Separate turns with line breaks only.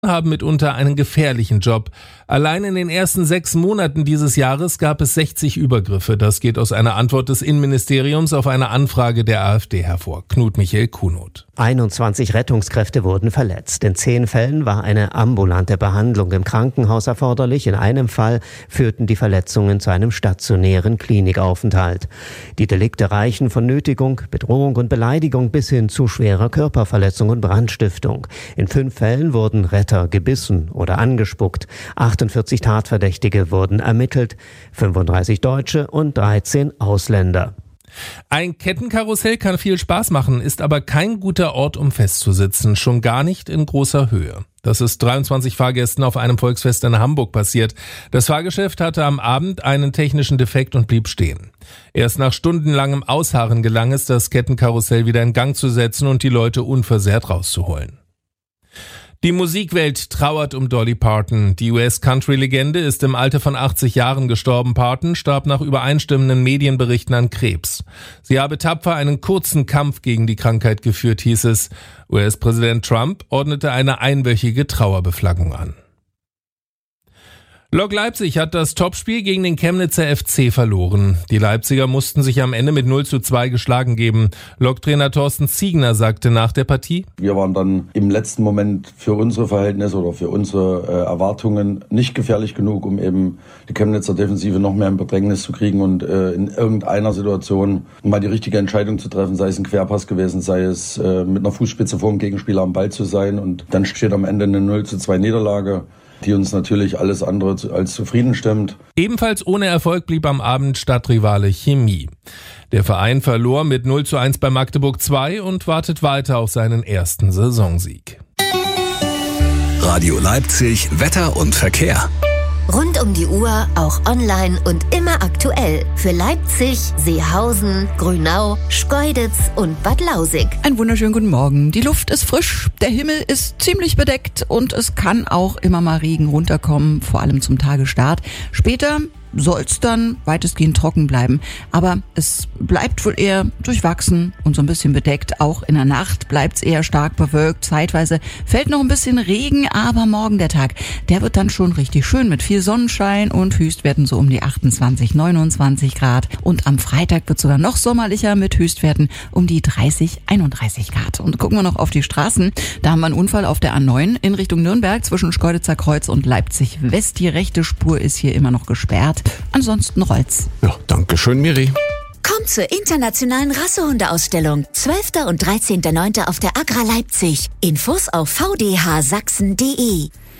haben mitunter einen gefährlichen Job. Allein in den ersten 6 Monaten dieses Jahres gab es 60 Übergriffe. Das geht aus einer Antwort des Innenministeriums auf eine Anfrage der AfD hervor. Knut Michael Kunoth.
21 Rettungskräfte wurden verletzt. In 10 Fällen war eine ambulante Behandlung im Krankenhaus erforderlich. In einem Fall führten die Verletzungen zu einem stationären Klinikaufenthalt. Die Delikte reichen von Nötigung, Bedrohung und Beleidigung bis hin zu schwerer Körperverletzung und Brandstiftung. In 5 Fällen wurden Retter gebissen oder angespuckt. 48 Tatverdächtige wurden ermittelt, 35 Deutsche und 13 Ausländer.
Ein Kettenkarussell kann viel Spaß machen, ist aber kein guter Ort, um festzusitzen, schon gar nicht in großer Höhe. Das ist 23 Fahrgästen auf einem Volksfest in Hamburg passiert. Das Fahrgeschäft hatte am Abend einen technischen Defekt und blieb stehen. Erst nach stundenlangem Ausharren gelang es, das Kettenkarussell wieder in Gang zu setzen und die Leute unversehrt rauszuholen. Die Musikwelt trauert um Dolly Parton. Die US-Country-Legende ist im Alter von 80 Jahren gestorben. Parton starb nach übereinstimmenden Medienberichten an Krebs. Sie habe tapfer einen kurzen Kampf gegen die Krankheit geführt, hieß es. US-Präsident Trump ordnete eine einwöchige Trauerbeflaggung an. Lok Leipzig hat das Topspiel gegen den Chemnitzer FC verloren. Die Leipziger mussten sich am Ende mit 0:2 geschlagen geben. Lok-Trainer Thorsten Ziegner sagte nach der Partie:
Wir waren dann im letzten Moment für unsere Verhältnisse oder für unsere Erwartungen nicht gefährlich genug, um eben die Chemnitzer Defensive noch mehr in Bedrängnis zu kriegen und in irgendeiner Situation mal die richtige Entscheidung zu treffen, sei es ein Querpass gewesen, sei es mit einer Fußspitze vor dem Gegenspieler am Ball zu sein. Und dann steht am Ende eine 0:2 Niederlage, die uns natürlich alles andere als zufrieden stimmt.
Ebenfalls ohne Erfolg blieb am Abend Stadtrivale Chemie. Der Verein verlor mit 0:1 bei Magdeburg 2 und wartet weiter auf seinen ersten Saisonsieg.
Radio Leipzig, Wetter und Verkehr.
Rund um die Uhr, auch online und immer aktuell. Für Leipzig, Seehausen, Grünau, Schkeuditz und Bad Lausig.
Einen wunderschönen guten Morgen. Die Luft ist frisch, der Himmel ist ziemlich bedeckt und es kann auch immer mal Regen runterkommen, vor allem zum Tagesstart. Später soll es dann weitestgehend trocken bleiben. Aber es bleibt wohl eher durchwachsen und so ein bisschen bedeckt. Auch in der Nacht bleibt es eher stark bewölkt. Zeitweise fällt noch ein bisschen Regen, aber morgen der Tag, der wird dann schon richtig schön mit viel Sonnenschein und Höchstwerten so um die 28, 29 Grad. Und am Freitag wird es sogar noch sommerlicher mit Höchstwerten um die 30, 31 Grad. Und gucken wir noch auf die Straßen. Da haben wir einen Unfall auf der A9 in Richtung Nürnberg zwischen Schkeuditzer Kreuz und Leipzig West. Die rechte Spur ist hier immer noch gesperrt. Ansonsten rollt's.
Ja, danke schön, Miri.
Kommt zur internationalen Rassehundeausstellung. 12. und 13.9. auf der Agra Leipzig. Infos auf vdhsachsen.de.